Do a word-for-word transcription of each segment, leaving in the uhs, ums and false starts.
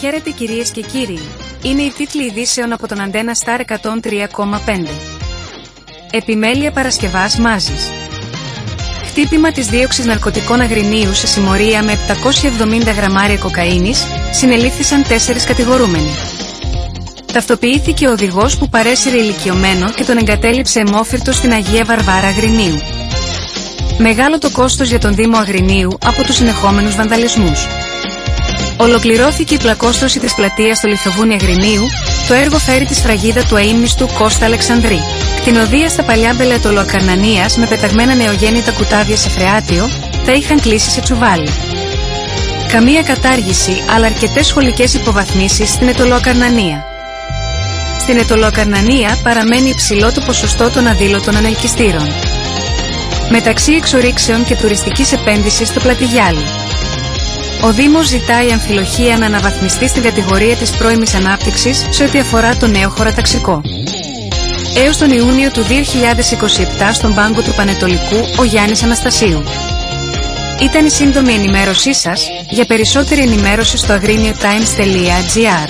Χαίρετε κυρίες και κύριοι. Είναι οι τίτλοι ειδήσεων από τον Αντένα Star εκατόν τρία κόμμα πέντε. Επιμέλεια Παρασκευάς Μάζης. Χτύπημα της δίωξης ναρκωτικών αγρινίου σε συμμορία με επτακόσια εβδομήντα γραμμάρια κοκαίνης, συνελήφθησαν τέσσερις κατηγορούμενοι. Ταυτοποιήθηκε ο οδηγός που παρέσυρε ηλικιωμένο και τον εγκατέλειψε αιμόφυρτο στην Αγία Βαρβάρα Αγρινίου. Μεγάλο το κόστος για τον Δήμο Αγρινίου από τους συνεχόμενους βανδαλισμούς. Ολοκληρώθηκε η πλακόστρωση της πλατείας στο Λιθοβούνι Αγρινίου, το έργο φέρει τη σφραγίδα του αείμνηστου Κώστα Αλεξανδρή. Κτηνοδεία στα παλιά Μπελετολοακαρνανίας με πεταγμένα νεογέννητα κουτάβια σε φρεάτιο, τα είχαν κλείσει σε τσουβάλι. Καμία κατάργηση, αλλά αρκετές σχολικές υποβαθμίσεις στην Ετωλοακαρνανία. Στην Ετωλοακαρνανία παραμένει υψηλό το ποσοστό των αδήλωτων ανελκυστήρων. Μεταξύ εξορίξεων και τουριστικής επένδυσης στο Πλατιγιάλι. Ο Δήμος ζητάει αμφιλοχεία να αναβαθμιστεί στην κατηγορία της πρώιμης ανάπτυξης σε ό,τι αφορά το νέο χωροταξικό. Έως τον Ιούνιο του δύο χιλιάδες είκοσι επτά στον πάγκο του Πανετολικού ο Γιάννης Αναστασίου. Ήταν η σύντομη ενημέρωσή σας. Για περισσότερη ενημέρωση στο αγρίνιο-times τελεία gr.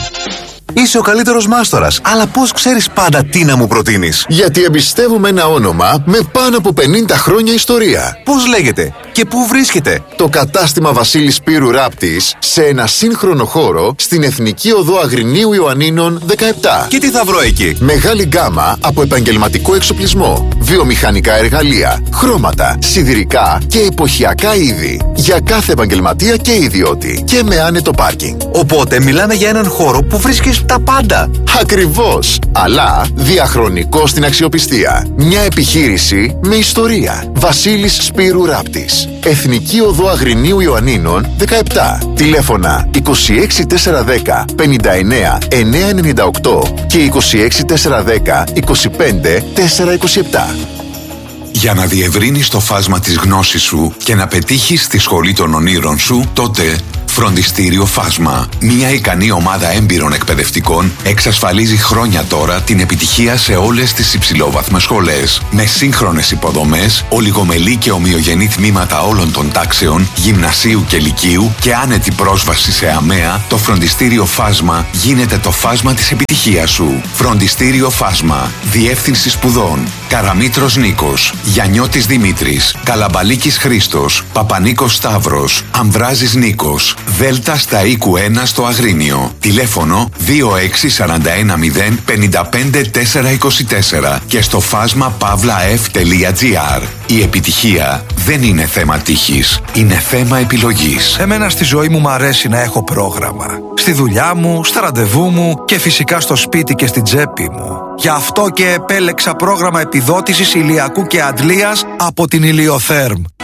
Είσαι ο καλύτερος μάστορας, αλλά πώς ξέρεις πάντα τι να μου προτείνεις? Γιατί εμπιστεύομαι ένα όνομα με πάνω από πενήντα χρόνια ιστορία. Πώς λέγεται και πού βρίσκεται? Το κατάστημα Βασίλη Σπύρου Ράπτης, σε ένα σύγχρονο χώρο στην Εθνική Οδό Αγρινίου Ιωαννίνων δεκαεπτά. Και τι θα βρω εκεί? Μεγάλη γκάμα από επαγγελματικό εξοπλισμό, βιομηχανικά εργαλεία, χρώματα, σιδηρικά και εποχιακά είδη. Για κάθε επαγγελματία και ιδιώτη. Και με άνετο πάρκινγκ. Οπότε μιλάμε για έναν χώρο που βρίσκεις τα πάντα. Ακριβώς. Αλλά διαχρονικό στην αξιοπιστία. Μια επιχείρηση με ιστορία. Βασίλης Σπύρου Ράπτης. Εθνική Οδό Αγρινίου Ιωαννίνων δεκαεπτά. Τηλέφωνα είκοσι έξι τετρακόσια δέκα πενήντα εννέα εννιακόσια ενενήντα οκτώ και είκοσι έξι τετρακόσια δέκα είκοσι πέντε τετρακόσια είκοσι επτά. Για να διευρύνεις το φάσμα της γνώσης σου και να πετύχεις τη σχολή των ονείρων σου, τότε Φροντιστήριο Φάσμα. Μια ικανή ομάδα έμπειρων εκπαιδευτικών εξασφαλίζει χρόνια τώρα την επιτυχία σε όλες τις υψηλόβαθμες σχολές. Με σύγχρονες υποδομές, ολιγομελή και ομοιογενή τμήματα όλων των τάξεων, γυμνασίου και λυκείου και άνετη πρόσβαση σε ΑΜΕΑ, το Φροντιστήριο Φάσμα γίνεται το φάσμα της επιτυχίας σου. Φροντιστήριο Φάσμα. Διεύθυνση σπουδών. Καραμήτρος Νίκος, Γιαννιώτης Δημήτρης, Καλαμπαλίκης Χρήστος, Παπανίκος Σταύρος, Αμβράζης Νίκος, Δέλτα στα οίκου ένα στο Αγρίνιο. Τηλέφωνο δύο έξι τέσσερα ένα μηδέν πέντε πέντε τέσσερα είκοσι τέσσερα και στο φάσμα παύλα εφ τελεία gr. Η επιτυχία δεν είναι θέμα τύχης, είναι θέμα επιλογής. Εμένα στη ζωή μου μ' αρέσει να έχω πρόγραμμα. Στη δουλειά μου, στα ραντεβού μου και φυσικά στο σπίτι και στην τσέπη μου. Γι' αυτό και επέλεξα πρόγραμμα επιδότησης ηλιακού και αντλίας από την Ηλιοθέρμ.